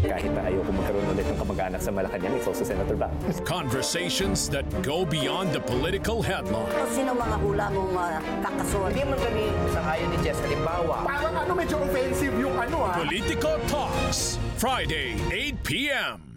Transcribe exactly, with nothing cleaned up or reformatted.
Kahit na ayaw ko magkaroon ulit ng kamag-anak sa Malacanang, it's also Senator Bac. Conversations that go beyond the political headline. Sino mga hula mong uh, kakasun? Hindi man kami sa kayo ni Jess, halimbawa. Parang ano, medyo offensive yung ano ah. Political Talks, Friday, eight p m